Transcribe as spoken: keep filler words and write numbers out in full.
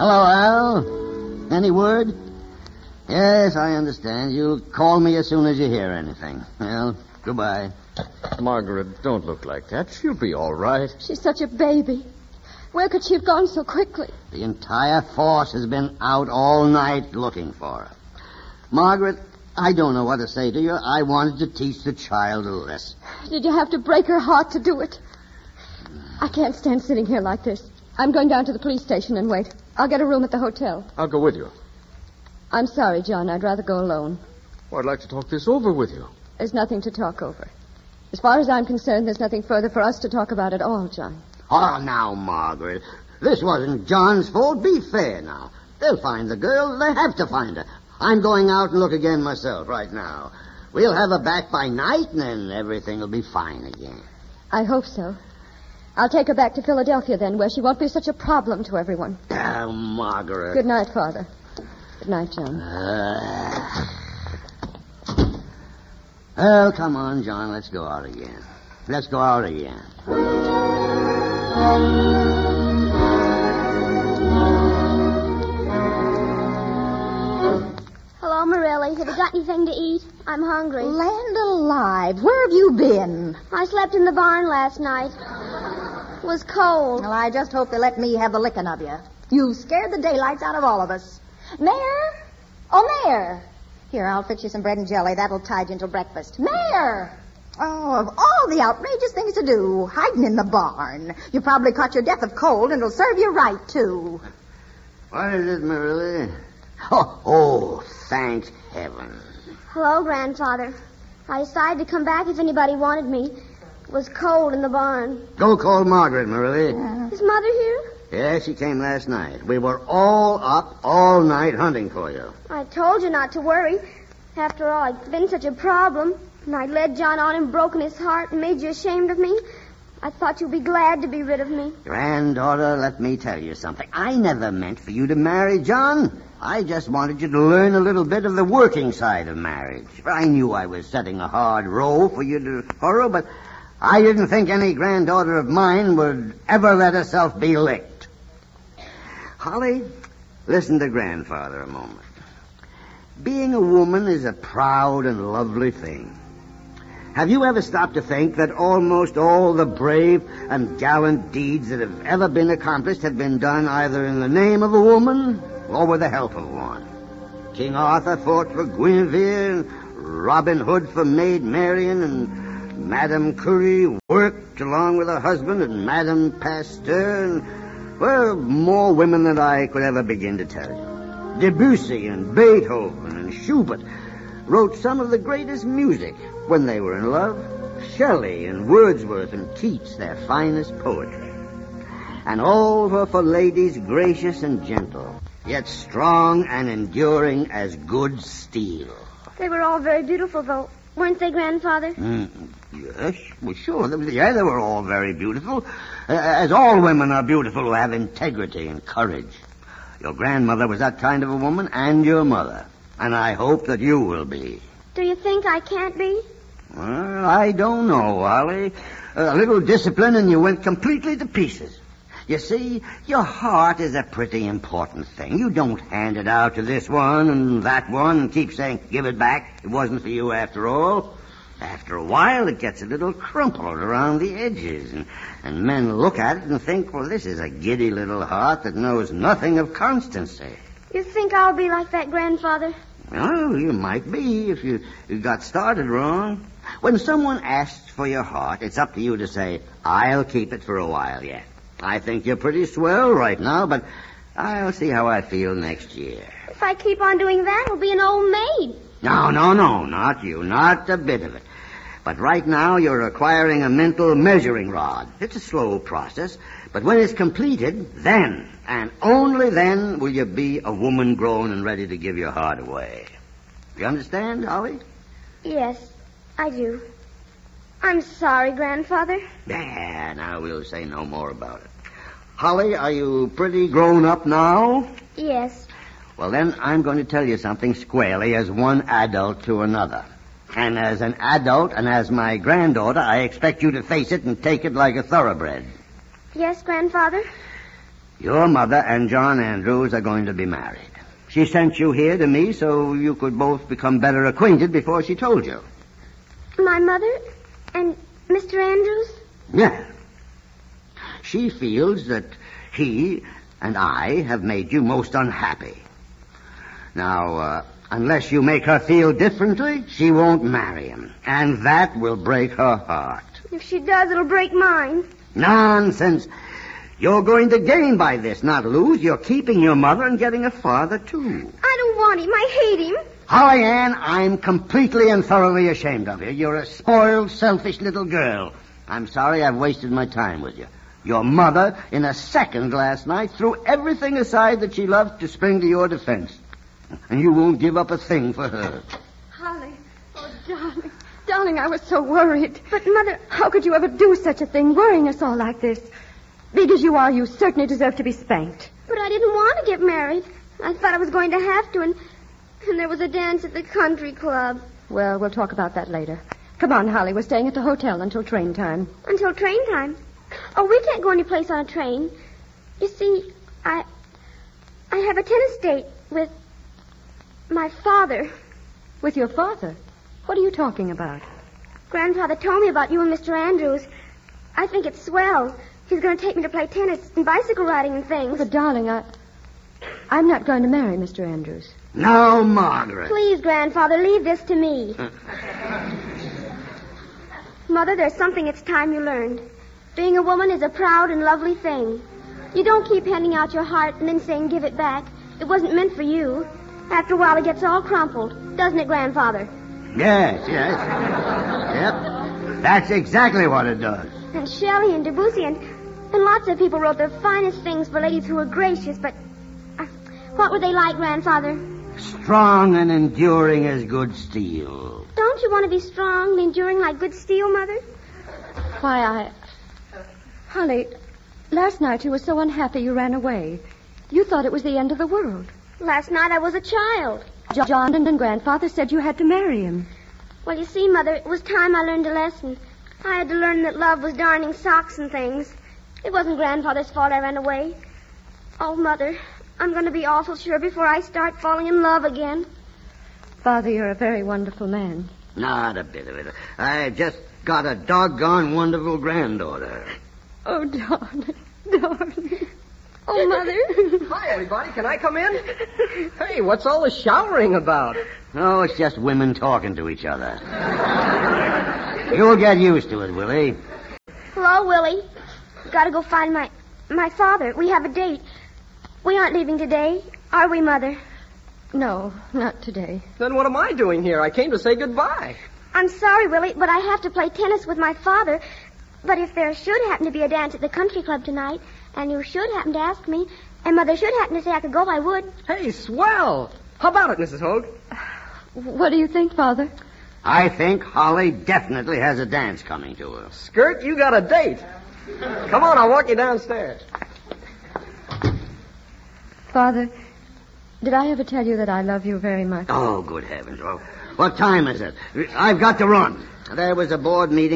Hello, Al. Any word? Yes, I understand. You'll call me as soon as you hear anything. Well, goodbye. Margaret, don't look like that. She'll be all right. She's such a baby. Where could she have gone so quickly? The entire force has been out all night looking for her. Margaret, I don't know what to say to you. I wanted to teach the child a lesson. Did you have to break her heart to do it? I can't stand sitting here like this. I'm going down to the police station and wait. I'll get a room at the hotel. I'll go with you. I'm sorry, John. I'd rather go alone. Well, I'd like to talk this over with you. There's nothing to talk over. As far as I'm concerned, there's nothing further for us to talk about at all, John. Oh, now, Margaret. This wasn't John's fault. Be fair now. They'll find the girl. They have to find her. I'm going out and look again myself right now. We'll have her back by night, and then everything will be fine again. I hope so. I'll take her back to Philadelphia then, where she won't be such a problem to everyone. Oh, Margaret. Good night, Father. Good night, John. Uh... Well, come on, John. Let's go out again. Let's go out again. Hello, Morelli. Have you got anything to eat? I'm hungry. Land alive. Where have you been? I slept in the barn last night. It was cold. Well, I just hope they let me have the licking of you. You scared the daylights out of all of us. Mayor? Oh, Mayor. Here, I'll fix you some bread and jelly. That'll tide you until breakfast. Mayor! Oh, of all the outrageous things to do, hiding in the barn. You probably caught your death of cold, and it'll serve you right, too. What is it, Marilla? Oh, oh, thank heaven. Hello, Grandfather. I decided to come back if anybody wanted me. It was cold in the barn. Go call Margaret, Marilla. Uh, Is Mother here? Yeah, she came last night. We were all up all night hunting for you. I told you not to worry. After all, it's been such a problem. And I led John on and broken his heart and made you ashamed of me. I thought you'd be glad to be rid of me. Granddaughter, let me tell you something. I never meant for you to marry John. I just wanted you to learn a little bit of the working side of marriage. I knew I was setting a hard row for you to follow, but I didn't think any granddaughter of mine would ever let herself be licked. Holly, listen to Grandfather a moment. Being a woman is a proud and lovely thing. Have you ever stopped to think that almost all the brave and gallant deeds that have ever been accomplished have been done either in the name of a woman or with the help of one? King Arthur fought for Guinevere, and Robin Hood for Maid Marian, and Madame Curie worked along with her husband, and Madame Pasteur, and, well, more women than I could ever begin to tell you. Debussy and Beethoven and Schubert wrote some of the greatest music when they were in love. Shelley and Wordsworth and Keats, their finest poetry. And all were for ladies gracious and gentle, yet strong and enduring as good steel. They were all very beautiful, though, weren't they, Grandfather? Mm, yes, well, sure. Yeah, they were all very beautiful, uh, as all women are beautiful who have integrity and courage. Your grandmother was that kind of a woman, and your mother. And I hope that you will be. Do you think I can't be? Well, I don't know, Holly. A little discipline and you went completely to pieces. You see, your heart is a pretty important thing. You don't hand it out to this one and that one and keep saying, give it back. It wasn't for you after all. After a while, it gets a little crumpled around the edges, and, and men look at it and think, well, this is a giddy little heart that knows nothing of constancy. You think I'll be like that, Grandfather? Well, you might be if you, you got started wrong. When someone asks for your heart, it's up to you to say, I'll keep it for a while yet. I think you're pretty swell right now, but I'll see how I feel next year. If I keep on doing that, I'll be an old maid. No, no, no, not you. Not a bit of it. But right now, you're acquiring a mental measuring rod. It's a slow process, but when it's completed, then, and only then, will you be a woman grown and ready to give your heart away. You understand, Holly? Yes, I do. I'm sorry, Grandfather. Yeah, now we'll say no more about it. Holly, are you pretty grown up now? Yes. Well, then I'm going to tell you something squarely as one adult to another. And as an adult and as my granddaughter, I expect you to face it and take it like a thoroughbred. Yes, Grandfather? Your mother and John Andrews are going to be married. She sent you here to me so you could both become better acquainted before she told you. My mother and Mister Andrews? Yeah. She feels that he and I have made you most unhappy. Now, uh, unless you make her feel differently, she won't marry him. And that will break her heart. If she does, it'll break mine. Nonsense. You're going to gain by this, not lose. You're keeping your mother and getting a father, too. I don't want him. I hate him. Holly Ann, I'm completely and thoroughly ashamed of you. You're a spoiled, selfish little girl. I'm sorry I've wasted my time with you. Your mother, in a second last night, threw everything aside that she loved to spring to your defense. And you won't give up a thing for her. Holly. Oh, darling. Darling, I was so worried. But, Mother... How could you ever do such a thing, worrying us all like this? Big as you are, you certainly deserve to be spanked. But I didn't want to get married. I thought I was going to have to, and, and there was a dance at the country club. Well, we'll talk about that later. Come on, Holly. We're staying at the hotel until train time. Until train time? Oh, we can't go any place on a train. You see, I... I have a tennis date with... my father. With your father? What are you talking about? Grandfather told me about you and Mister Andrews. I think it's swell. He's going to take me to play tennis and bicycle riding and things. But, darling, I... I'm not going to marry Mister Andrews. No, Margaret. Please, Grandfather, leave this to me. Mother, there's something it's time you learned. Being a woman is a proud and lovely thing. You don't keep handing out your heart and then saying give it back. It wasn't meant for you. After a while, it gets all crumpled. Doesn't it, Grandfather? Yes, yes. Yep. That's exactly what it does. And Shelley and Debussy and, and lots of people wrote the finest things for ladies who were gracious, but uh, what were they like, Grandfather? Strong and enduring as good steel. Don't you want to be strong and enduring like good steel, Mother? Why, I... Holly, last night you were so unhappy you ran away. You thought it was the end of the world. Last night I was a child. John and Grandfather said you had to marry him. Well, you see, Mother, it was time I learned a lesson. I had to learn that love was darning socks and things. It wasn't Grandfather's fault I ran away. Oh, Mother, I'm going to be awful sure before I start falling in love again. Father, you're a very wonderful man. Not a bit of it. I just got a doggone wonderful granddaughter. Oh, darling, darling. Oh, Mother. Hi, everybody. Can I come in? Hey, what's all the showering about? Oh, it's just women talking to each other. You'll get used to it, Willie. Hello, Willie. Gotta go find my my father. We have a date. We aren't leaving today, are we, Mother? No, not today. Then what am I doing here? I came to say goodbye. I'm sorry, Willie, but I have to play tennis with my father. But if there should happen to be a dance at the country club tonight, and you should happen to ask me, and Mother should happen to say I could go, I would. Hey, swell. How about it, Missus Hogue? What do you think, Father? I think Holly definitely has a dance coming to her. Skirt, you got a date. Come on, I'll walk you downstairs. Father, did I ever tell you that I love you very much? Oh, good heavens. Well, what time is it? I've got to run. There was a board meeting